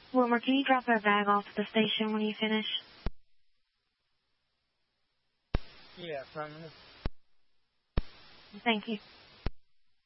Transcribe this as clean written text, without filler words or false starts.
Wilmer, can you drop our bag off at the station when you finish? Yeah, affirmative. Thank you.